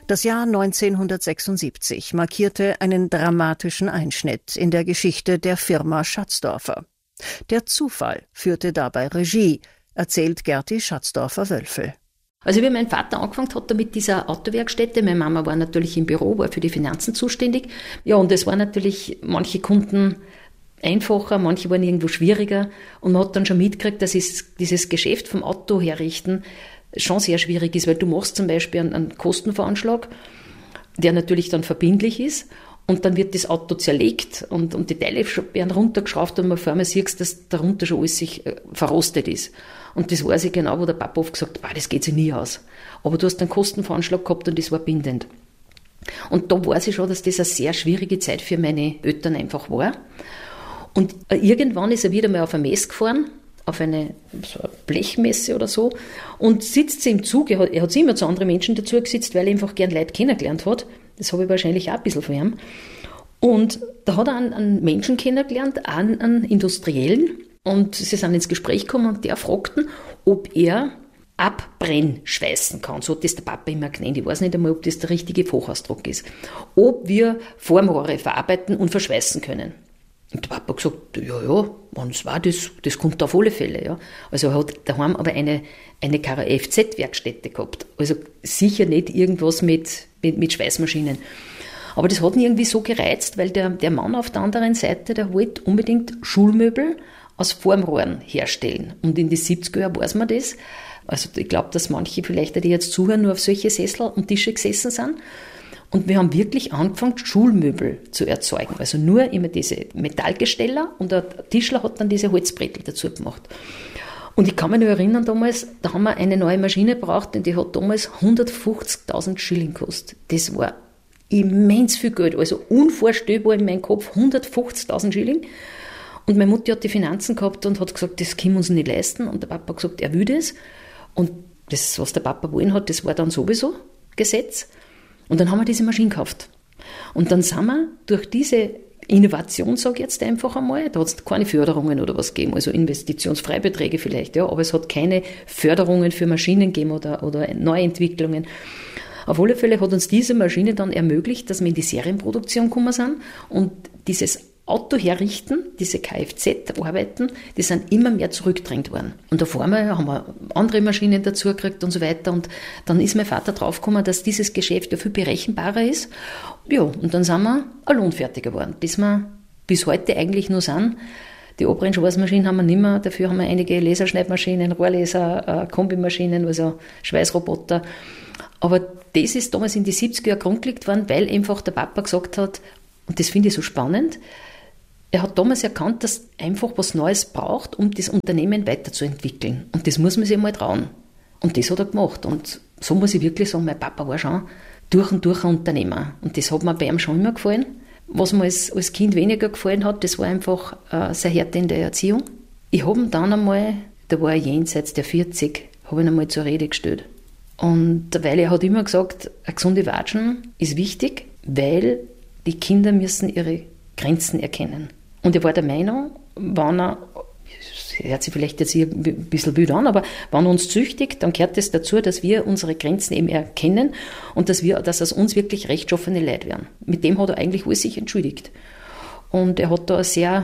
Das Jahr 1976 markierte einen dramatischen Einschnitt in der Geschichte der Firma Schatzdorfer. Der Zufall führte dabei Regie, erzählt Gerti Schatzdorfer-Wölfel. Also wie mein Vater angefangen hat mit dieser Autowerkstätte, meine Mama war natürlich im Büro, war für die Finanzen zuständig. Ja, und es war natürlich manche Kunden einfacher, manche waren irgendwo schwieriger. Und man hat dann schon mitgekriegt, dass dieses Geschäft vom Auto herrichten schon sehr schwierig ist, weil du machst zum Beispiel einen Kostenveranschlag, der natürlich dann verbindlich ist, und dann wird das Auto zerlegt und die Teile werden runtergeschraubt und man vor allem sieht, dass darunter schon alles sich verrostet ist. Und das weiß ich genau, wo der Papa oft gesagt hat, das geht sich nie aus. Aber du hast einen Kostenveranschlag gehabt und das war bindend. Und da weiß ich schon, dass das eine sehr schwierige Zeit für meine Eltern einfach war. Und irgendwann ist er wieder mal auf eine Messe gefahren, auf so eine Blechmesse oder so, und sitzt sie im Zug. Er hat sich immer zu anderen Menschen dazu gesetzt, weil er einfach gern Leute kennengelernt hat. Das habe ich wahrscheinlich auch ein bisschen von ihm. Und da hat er einen Menschen kennengelernt, einen Industriellen, und sie sind ins Gespräch gekommen und der fragten, ob er abbrennschweißen kann. So hat das der Papa immer genannt. Ich weiß nicht einmal, ob das der richtige Fachausdruck ist. Ob wir Formrohre verarbeiten und verschweißen können. Und der Papa hat gesagt, ja, wenn es war, das kommt auf alle Fälle. Ja. Also er hat daheim aber eine Kfz-Werkstätte gehabt. Also sicher nicht irgendwas mit Schweißmaschinen. Aber das hat ihn irgendwie so gereizt, weil der Mann auf der anderen Seite, der wollte unbedingt Schulmöbel aus Formrohren herstellen. Und in die 70er Jahren weiß man das. Also ich glaube, dass manche vielleicht, die jetzt zuhören, nur auf solche Sessel und Tische gesessen sind. Und wir haben wirklich angefangen, Schulmöbel zu erzeugen. Also nur immer diese Metallgesteller, und der Tischler hat dann diese Holzbrettel dazu gemacht. Und ich kann mich noch erinnern, damals, da haben wir eine neue Maschine gebraucht, und die hat damals 150.000 Schilling gekostet. Das war immens viel Geld, also unvorstellbar in meinem Kopf, 150.000 Schilling. Und meine Mutter hat die Finanzen gehabt und hat gesagt, das können wir uns nicht leisten. Und der Papa hat gesagt, er will das. Und das, was der Papa wollen hat, das war dann sowieso Gesetz. Und dann haben wir diese Maschine gekauft. Und dann sind wir durch diese Innovation, sage ich jetzt einfach einmal, da hat es keine Förderungen oder was gegeben, also Investitionsfreibeträge vielleicht, ja, aber es hat keine Förderungen für Maschinen gegeben oder Neuentwicklungen. Auf alle Fälle hat uns diese Maschine dann ermöglicht, dass wir in die Serienproduktion gekommen sind, und dieses Auto herrichten, diese Kfz-Arbeiten, die sind immer mehr zurückgedrängt worden. Und auf einmal haben wir andere Maschinen dazu gekriegt und so weiter. Und dann ist mein Vater draufgekommen, dass dieses Geschäft ja viel berechenbarer ist. Ja, und dann sind wir ein Lohnfertiger geworden, bis wir bis heute eigentlich nur sind. Die Abrennschweißmaschinen haben wir nicht mehr, dafür haben wir einige Laserschneidmaschinen, Rohrleser, Kombimaschinen, also Schweißroboter. Aber das ist damals in die 70er Jahre grundgelegt worden, weil einfach der Papa gesagt hat, und das finde ich so spannend, er hat damals erkannt, dass einfach was Neues braucht, um das Unternehmen weiterzuentwickeln. Und das muss man sich mal trauen. Und das hat er gemacht. Und so muss ich wirklich sagen, mein Papa war schon durch und durch ein Unternehmer. Und das hat mir bei ihm schon immer gefallen. Was mir als Kind weniger gefallen hat, das war einfach seine Härte in der Erziehung. Ich habe ihn dann einmal, da war er jenseits der 40, habe ihn einmal zur Rede gestellt. Und weil er hat immer gesagt, eine gesunde Watschen ist wichtig, weil die Kinder müssen ihre Grenzen erkennen. Und er war der Meinung, wenn er, das hört sich vielleicht jetzt hier ein bisschen wild an, aber wenn er uns züchtigt, dann gehört es dazu, dass wir unsere Grenzen eben erkennen und dass aus uns wirklich rechtschaffene Leute werden. Mit dem hat er eigentlich alles sich entschuldigt. Und er hat da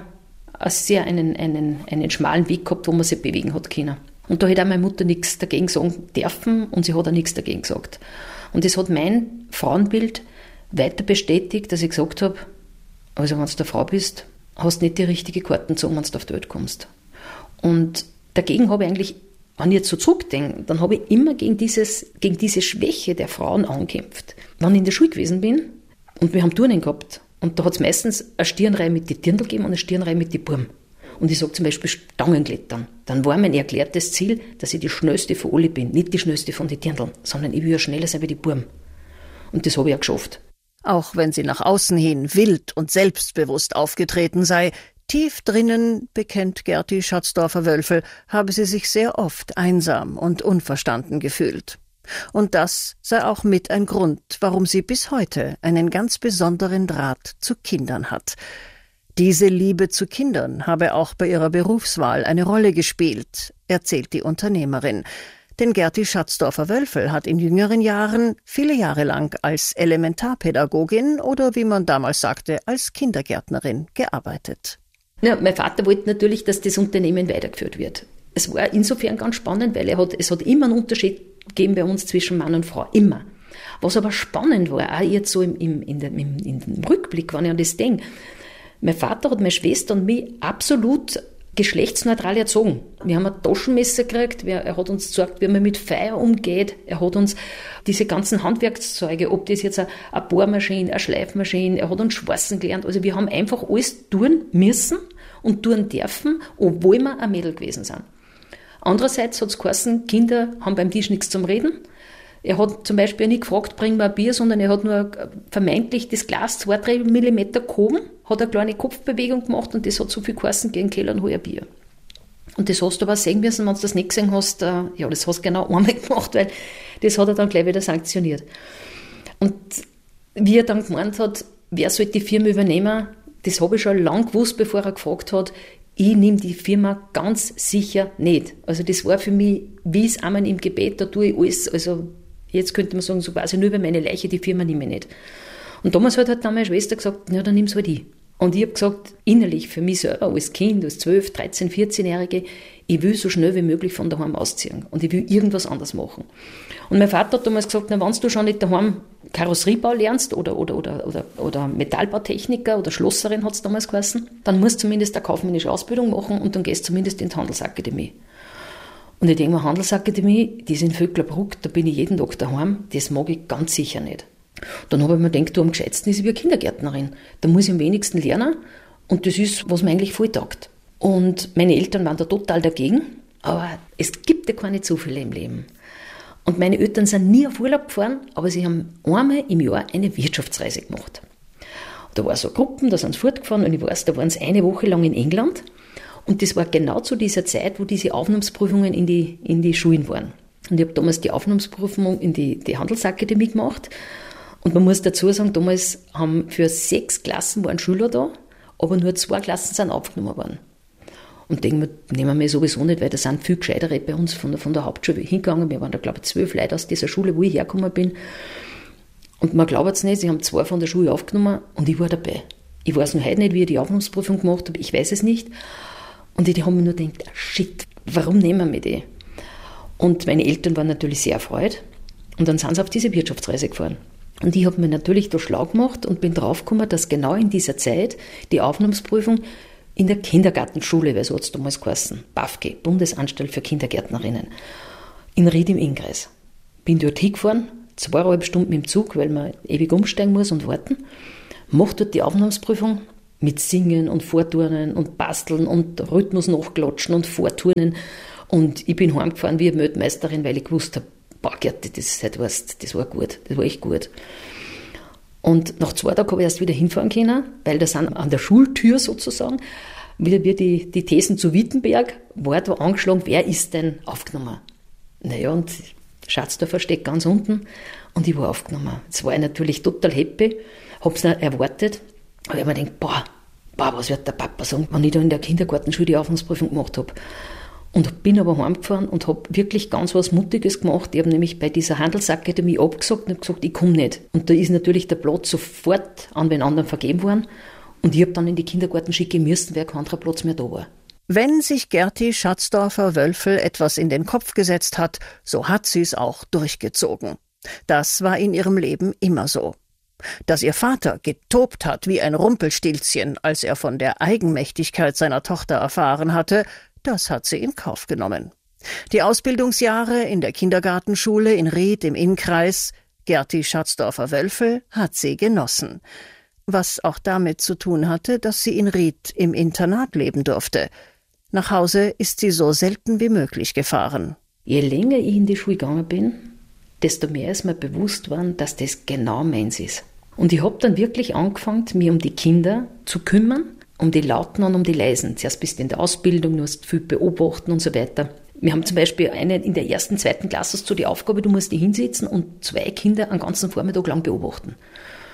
einen schmalen Weg gehabt, wo man sich bewegen hat können. Und da hat auch meine Mutter nichts dagegen sagen dürfen, und sie hat auch nichts dagegen gesagt. Und das hat mein Frauenbild weiter bestätigt, dass ich gesagt habe, also wenn du eine Frau bist, hast du nicht die richtige Karten gezogen, wenn du auf die Welt kommst. Und dagegen habe ich eigentlich, wenn ich jetzt so zurückdenke, dann habe ich immer gegen diese Schwäche der Frauen angekämpft. Wenn ich in der Schule gewesen bin und wir haben Turnen gehabt, und da hat es meistens eine Stirnreihe mit den Dirndl gegeben und eine Stirnreihe mit den Burm. Und ich sage zum Beispiel Stangenglettern. Dann war mein erklärtes Ziel, dass ich die Schnellste von alle bin. Nicht die Schnellste von den Dirndln, sondern ich will ja schneller sein wie die Burm. Und das habe ich auch geschafft. Auch wenn sie nach außen hin wild und selbstbewusst aufgetreten sei, tief drinnen, bekennt Gerti Schatzdorfer-Wölfel, habe sie sich sehr oft einsam und unverstanden gefühlt. Und das sei auch mit ein Grund, warum sie bis heute einen ganz besonderen Draht zu Kindern hat. Diese Liebe zu Kindern habe auch bei ihrer Berufswahl eine Rolle gespielt, erzählt die Unternehmerin. Denn Gerti Schatzdorfer-Wölfel hat in jüngeren Jahren viele Jahre lang als Elementarpädagogin oder, wie man damals sagte, als Kindergärtnerin gearbeitet. Ja, mein Vater wollte natürlich, dass das Unternehmen weitergeführt wird. Es war insofern ganz spannend, weil es hat immer einen Unterschied gegeben bei uns zwischen Mann und Frau, immer. Was aber spannend war, auch jetzt so in dem Rückblick, wenn ich an das denke, mein Vater hat meine Schwester und mich absolut geschlechtsneutral erzogen. Wir haben ein Taschenmesser gekriegt, er hat uns gesagt, wie man mit Feuer umgeht, er hat uns diese ganzen Handwerkszeuge, ob das jetzt eine Bohrmaschine, eine Schleifmaschine, er hat uns Schwarzen gelernt, also wir haben einfach alles tun müssen und tun dürfen, obwohl wir ein Mädel gewesen sind. Andererseits hat es geheißen, Kinder haben beim Tisch nichts zum Reden. Er hat zum Beispiel nicht gefragt, bring mir ein Bier, sondern er hat nur vermeintlich das Glas 2-3 Millimeter gehoben, hat eine kleine Kopfbewegung gemacht und das hat so viel geheißen, geh in den Keller und hol ein Bier. Und das hast du aber sehen müssen, wenn du das nicht gesehen hast, ja, das hast du genau einmal gemacht, weil das hat er dann gleich wieder sanktioniert. Und wie er dann gemeint hat, wer soll die Firma übernehmen, das habe ich schon lange gewusst, bevor er gefragt hat, ich nehme die Firma ganz sicher nicht. Also das war für mich, wie es einmal im Gebet, da tue ich alles, also jetzt könnte man sagen, so quasi nur über meine Leiche, die Firma nehme ich nicht. Und damals hat dann meine Schwester gesagt, ja, dann nimm's halt ich. Und ich habe gesagt, innerlich für mich selber, als Kind, als 12, 13, 14-Jährige, ich will so schnell wie möglich von daheim ausziehen und ich will irgendwas anderes machen. Und mein Vater hat damals gesagt, na, wenn du schon nicht daheim Karosseriebau lernst oder Metallbautechniker oder Schlosserin hat es damals geheißen, dann musst du zumindest eine kaufmännische Ausbildung machen und dann gehst du zumindest in die Handelsakademie. Und ich denke mir, Handelsakademie, die ist in Vöcklerbruck, da bin ich jeden Tag daheim, das mag ich ganz sicher nicht. Dann habe ich mir gedacht, du, am gescheitsten ist wie eine Kindergärtnerin. Da muss ich am wenigsten lernen und das ist, was mir eigentlich voll taugt. Und meine Eltern waren da total dagegen, aber es gibt ja keine Zufälle im Leben. Und meine Eltern sind nie auf Urlaub gefahren, aber sie haben einmal im Jahr eine Wirtschaftsreise gemacht. Da war so Gruppen, da sind sie fortgefahren und ich weiß, da waren sie eine Woche lang in England und das war genau zu dieser Zeit, wo diese Aufnahmsprüfungen in die Schulen waren. Und ich habe damals die Aufnahmsprüfung in die Handelsakademie gemacht. Und man muss dazu sagen, damals haben für 6 Klassen waren Schüler da, aber nur 2 Klassen sind aufgenommen worden. Und denken wir, nehmen wir sowieso nicht, weil da sind viel Gescheitere bei uns von der Hauptschule hingegangen. Wir waren da, glaube ich, 12 Leute aus dieser Schule, wo ich hergekommen bin. Und man glaubt es nicht, sie haben 2 von der Schule aufgenommen und ich war dabei. Ich weiß noch heute nicht, wie ich die Aufnahmeprüfung gemacht habe, ich weiß es nicht. Und die haben mir nur gedacht, shit, warum nehmen wir die? Und meine Eltern waren natürlich sehr erfreut. Und dann sind sie auf diese Wirtschaftsreise gefahren. Und ich habe mir natürlich da schlau gemacht und bin draufgekommen, dass genau in dieser Zeit die Aufnahmeprüfung in der Kindergartenschule, weil so hat es damals geheißen, BAfG, Bundesanstalt für Kindergärtnerinnen, in Ried im Innkreis. Bin dort hingefahren, 2,5 Stunden mit dem Zug, weil man ewig umsteigen muss und warten, mache dort die Aufnahmeprüfung mit Singen und Vorturnen und Basteln und Rhythmus nachklatschen und Vorturnen. Und ich bin heimgefahren wie eine Weltmeisterin, weil ich gewusst habe, boah, Gerti, das war gut, das war echt gut. Und nach 2 Tagen habe ich erst wieder hinfahren können, weil da sind an der Schultür sozusagen, wieder wie die Thesen zu Wittenberg, war da angeschlagen, wer ist denn aufgenommen? Naja, und Schatzdorfer steht ganz unten und ich war aufgenommen. Jetzt war ich natürlich total happy, habe es nicht erwartet, aber ich habe mir gedacht, boah, was wird der Papa sagen, wenn ich da in der Kindergartenschule die Aufnahmeprüfung gemacht habe. Und bin aber heimgefahren und habe wirklich ganz was Mutiges gemacht. Ich habe nämlich bei dieser Handelsakademie abgesagt und habe gesagt, ich komme nicht. Und da ist natürlich der Platz sofort an den anderen vergeben worden. Und ich habe dann in die Kindergarten schicken müssen, weil kein anderer Platz mehr da war. Wenn sich Gerti Schatzdorfer-Wölfel etwas in den Kopf gesetzt hat, so hat sie es auch durchgezogen. Das war in ihrem Leben immer so. Dass ihr Vater getobt hat wie ein Rumpelstilzchen, als er von der Eigenmächtigkeit seiner Tochter erfahren hatte, das hat sie in Kauf genommen. Die Ausbildungsjahre in der Kindergartenschule in Ried im Innkreis, Gerti Schatzdorfer-Wölfel, hat sie genossen. Was auch damit zu tun hatte, dass sie in Ried im Internat leben durfte. Nach Hause ist sie so selten wie möglich gefahren. Je länger ich in die Schule gegangen bin, desto mehr ist mir bewusst geworden, dass das genau meins ist. Und ich habe dann wirklich angefangen, mich um die Kinder zu kümmern, um die Lauten und um die Leisen. Zuerst bist du in der Ausbildung, du musst viel beobachten und so weiter. Wir haben zum Beispiel in der 1., 2. Klasse hast du die Aufgabe, du musst dich hinsetzen und 2 Kinder einen ganzen Vormittag lang beobachten.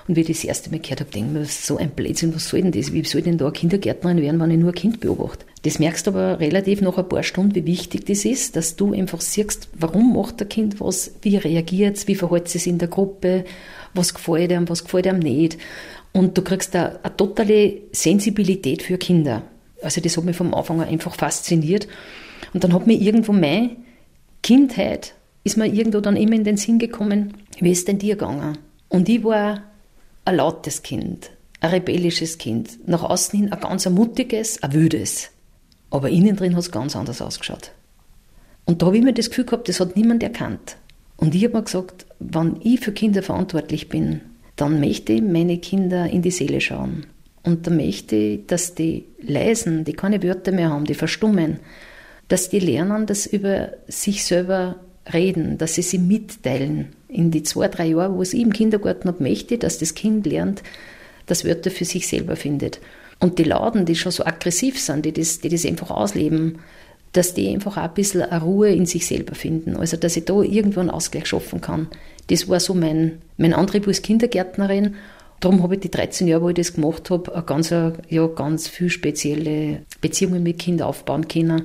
Und wie ich das erste Mal gehört habe, denke ich mir, so ein Blödsinn, was soll denn das? Wie soll ich denn da eine Kindergärtnerin werden, wenn ich nur ein Kind beobachte? Das merkst du aber relativ nach ein paar Stunden, wie wichtig das ist, dass du einfach siehst, warum macht der Kind was, wie reagiert es, wie verhält es sich in der Gruppe, was gefällt ihm nicht. Und du kriegst da eine totale Sensibilität für Kinder. Also das hat mich vom Anfang an einfach fasziniert. Und dann hat mir irgendwo meine Kindheit, ist mir irgendwo dann immer in den Sinn gekommen, wie ist denn dir gegangen? Und ich war ein lautes Kind, ein rebellisches Kind, nach außen hin ein ganz mutiges, ein wildes. Aber innen drin hat es ganz anders ausgeschaut. Und da habe ich mir das Gefühl gehabt, das hat niemand erkannt. Und ich habe mir gesagt, wenn ich für Kinder verantwortlich bin, dann möchte ich meine Kinder in die Seele schauen. Und dann möchte ich, dass die Leisen, die keine Wörter mehr haben, die verstummen, dass die lernen, dass über sich selber reden, dass sie mitteilen. In die 2-3 Jahre, wo ich im Kindergarten habe, möchte ich, dass das Kind lernt, dass Wörter für sich selber findet. Und die Laden, die schon so aggressiv sind, die das einfach ausleben, dass die einfach auch ein bisschen eine Ruhe in sich selber finden. Also, dass ich da irgendwo einen Ausgleich schaffen kann. Das war so mein Antrieb als Kindergärtnerin. Darum habe ich die 13 Jahre, wo ich das gemacht habe, ganz viele spezielle Beziehungen mit Kindern aufbauen können,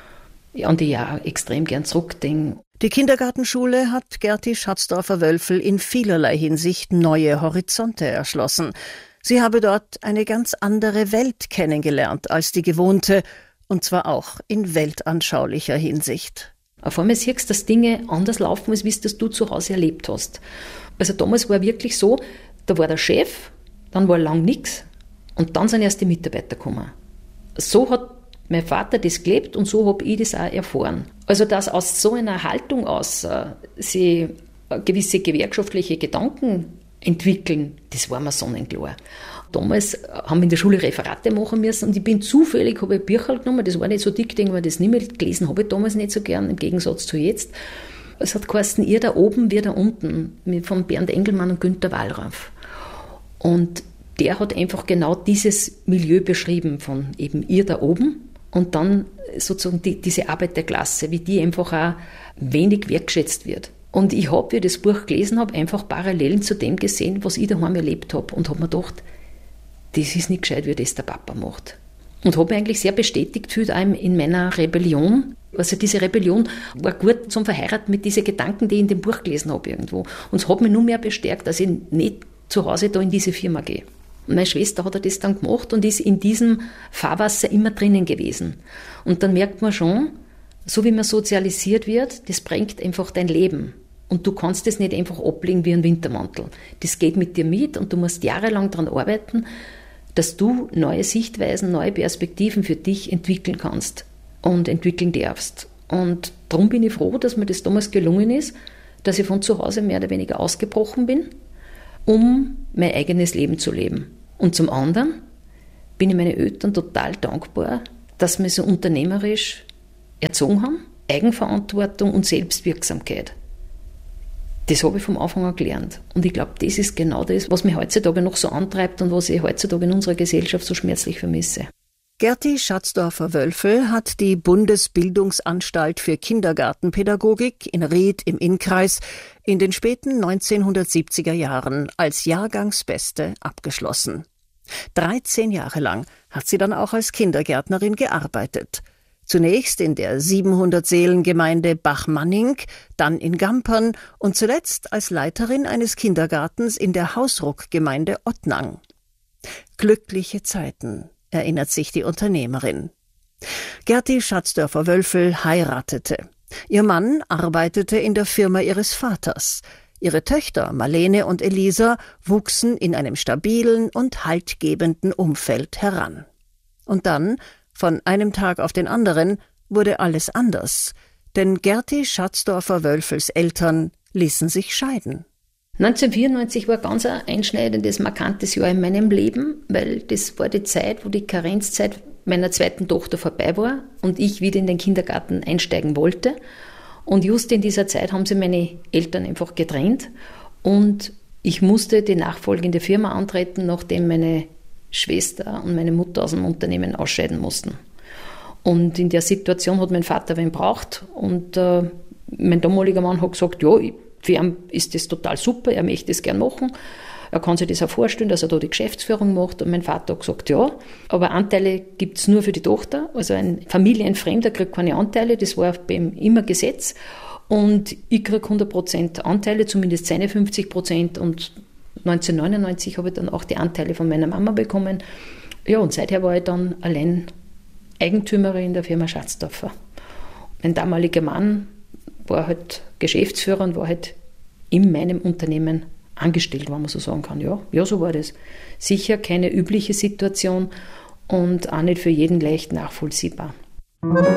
an die ich auch extrem gern zurückdenke. Die Kindergartenschule hat Gerti Schatzdorfer-Wölfel in vielerlei Hinsicht neue Horizonte erschlossen. Sie habe dort eine ganz andere Welt kennengelernt als die gewohnte, und zwar auch in weltanschaulicher Hinsicht. Auf einmal siehst du, dass Dinge anders laufen, als wie es das du zu Hause erlebt hast. Also damals war wirklich so, da war der Chef, dann war lang nichts und dann sind erst die Mitarbeiter gekommen. So hat mein Vater das gelebt und so habe ich das auch erfahren. Also dass aus so einer Haltung aus sie gewisse gewerkschaftliche Gedanken entwickeln, das war mir sonnenklar. Damals haben wir in der Schule Referate machen müssen und ich bin zufällig, habe ich Bücher genommen, das war nicht so dick, denke ich, das nicht mehr gelesen habe ich damals nicht so gern, im Gegensatz zu jetzt. Es hat geheißen, ihr da oben, wir da unten, von Bernd Engelmann und Günter Wallraff. Und der hat einfach genau dieses Milieu beschrieben von eben ihr da oben und dann sozusagen diese Arbeiterklasse, wie die einfach auch wenig wertgeschätzt wird. Und ich habe, wie ich das Buch gelesen habe, einfach Parallelen zu dem gesehen, was ich daheim erlebt habe und habe mir gedacht, das ist nicht gescheit, wie das der Papa macht. Und habe mich eigentlich sehr bestätigt gefühlt in meiner Rebellion. Also diese Rebellion war gut zum Verheiraten mit diesen Gedanken, die ich in dem Buch gelesen habe irgendwo. Und es hat mich nur mehr bestärkt, dass ich nicht zu Hause da in diese Firma gehe. Und meine Schwester hat das dann gemacht und ist in diesem Fahrwasser immer drinnen gewesen. Und dann merkt man schon, so wie man sozialisiert wird, das prägt einfach dein Leben. Und du kannst das nicht einfach ablegen wie ein Wintermantel. Das geht mit dir mit und du musst jahrelang daran arbeiten, dass du neue Sichtweisen, neue Perspektiven für dich entwickeln kannst und entwickeln darfst. Und darum bin ich froh, dass mir das damals gelungen ist, dass ich von zu Hause mehr oder weniger ausgebrochen bin, um mein eigenes Leben zu leben. Und zum anderen bin ich meinen Eltern total dankbar, dass sie mich so unternehmerisch erzogen haben, Eigenverantwortung und Selbstwirksamkeit. Das habe ich vom Anfang an gelernt. Und ich glaube, das ist genau das, was mich heutzutage noch so antreibt und was ich heutzutage in unserer Gesellschaft so schmerzlich vermisse. Gerti Schatzdorfer-Wölfel hat die Bundesbildungsanstalt für Kindergartenpädagogik in Ried im Innkreis in den späten 1970er Jahren als Jahrgangsbeste abgeschlossen. 13 Jahre lang hat sie dann auch als Kindergärtnerin gearbeitet. Zunächst in der 700-Seelen-Gemeinde Bachmanning, dann in Gampern und zuletzt als Leiterin eines Kindergartens in der Hausruck-Gemeinde Ottnang. Glückliche Zeiten, erinnert sich die Unternehmerin. Gerti Schatzdorfer-Wölfel heiratete. Ihr Mann arbeitete in der Firma ihres Vaters. Ihre Töchter Marlene und Elisa wuchsen in einem stabilen und haltgebenden Umfeld heran. Und dann, von einem Tag auf den anderen, wurde alles anders, denn Gerti Schatzdorfer-Wölfels Eltern ließen sich scheiden. 1994 war ganz ein einschneidendes, markantes Jahr in meinem Leben, weil das war die Zeit, wo die Karenzzeit meiner zweiten Tochter vorbei war und ich wieder in den Kindergarten einsteigen wollte. Und just in dieser Zeit haben sich meine Eltern einfach getrennt und ich musste die nachfolgende Firma antreten, nachdem meine Schwester und meine Mutter aus dem Unternehmen ausscheiden mussten. Und in der Situation hat mein Vater wen braucht und mein damaliger Mann hat gesagt, ja, für ihn ist das total super, er möchte es gern machen. er kann sich das auch vorstellen, dass er da die Geschäftsführung macht. Und mein Vater hat gesagt, ja, aber Anteile gibt es nur für die Tochter. Also ein Familienfremder kriegt keine Anteile, das war bei ihm immer Gesetz. Und ich kriege 100% Anteile, zumindest seine 50%. Und 1999 habe ich dann auch die Anteile von meiner Mama bekommen. Ja, und seither war ich dann allein Eigentümerin der Firma Schatzdorfer. Mein damaliger Mann war halt Geschäftsführer und war halt in meinem Unternehmen angestellt, wenn man so sagen kann. Ja, so war das. Sicher keine übliche Situation und auch nicht für jeden leicht nachvollziehbar.